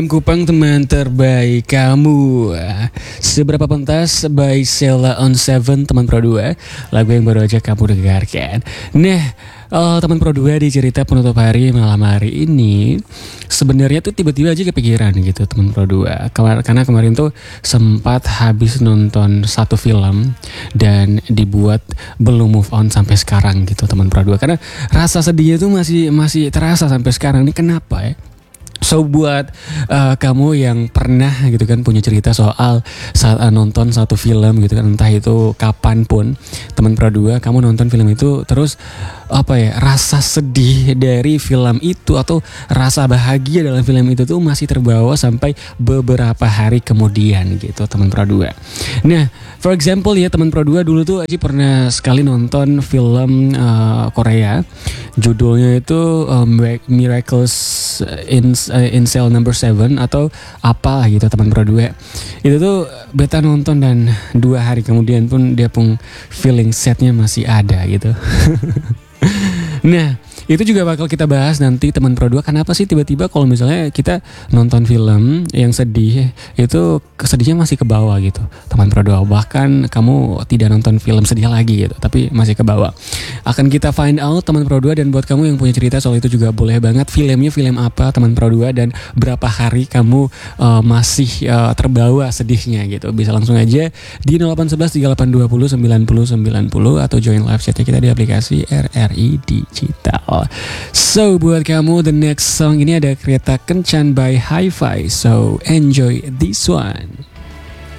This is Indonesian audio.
Kupang teman terbaik kamu. Seberapa pentas by Sheila on Seven, teman Pro 2. Lagu yang baru aja kamu dengarkan. Nah, teman Pro 2 di cerita penutup hari malam hari ini sebenarnya tuh tiba-tiba aja kepikiran gitu teman Pro 2. Karena kemarin tuh sempat habis nonton satu film dan dibuat belum move on sampai sekarang gitu teman Pro 2. Karena rasa sedihnya tuh masih terasa sampai sekarang. Ini kenapa ya? So buat kamu yang pernah gitu kan punya cerita soal saat nonton satu film gitu kan, entah itu kapanpun teman Pro 2 kamu nonton film itu terus rasa sedih dari film itu atau rasa bahagia dalam film itu tuh masih terbawa sampai beberapa hari kemudian gitu teman Pro 2. Nah, for example ya teman Pro 2 dulu tuh Aji pernah sekali nonton film Korea, judulnya itu Miracles in Cell Number 7 atau apalah gitu teman Pro 2. Itu tuh beta nonton dan 2 hari kemudian pun dia pun feeling setnya masih ada gitu. Nah, itu juga bakal kita bahas nanti teman Pro 2. Kenapa sih tiba-tiba kalau misalnya kita nonton film yang sedih itu kesedihnya masih ke bawah gitu teman Pro 2. Bahkan kamu tidak nonton film sedih lagi gitu, tapi masih ke bawah. Akan kita find out teman Pro 2, dan buat kamu yang punya cerita soal itu juga boleh banget filmnya film apa teman Pro 2 dan berapa hari kamu masih terbawa sedihnya gitu. Bisa langsung aja di 0811 3820 9090 atau join live chatnya kita di aplikasi RRI Digital. So buat kamu the next song ini ada Kereta Kencan by Hi-Fi. So enjoy this one.